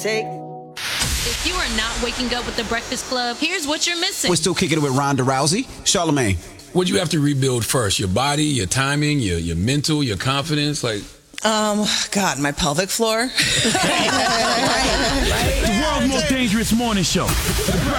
If you are not waking up with the Breakfast Club, here's what you're missing. We're still kicking it with Ronda Rousey. Charlamagne. What do you have to rebuild first? Your body, your timing, your mental, your confidence? God, my pelvic floor. The world's most dangerous morning show.